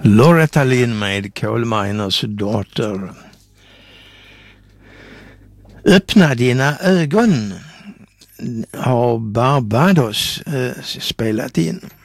Loretta Lynn med Coal Miners Daughter. Öppna dina ögon har Barbados spelat in.